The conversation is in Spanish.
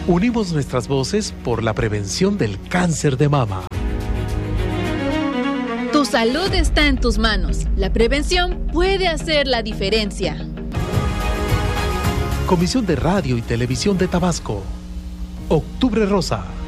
Unimos nuestras voces por la prevención del cáncer de mama. Tu salud está en tus manos. La prevención puede hacer la diferencia. Comisión de Radio y Televisión de Tabasco. Octubre Rosa.